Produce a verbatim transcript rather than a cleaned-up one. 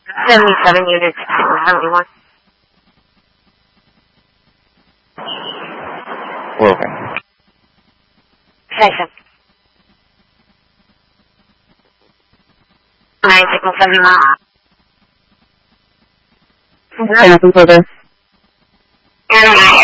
seventy-seven units to Harley one. Welcome. Station. Nine signal seven mile. Anything further? Airline.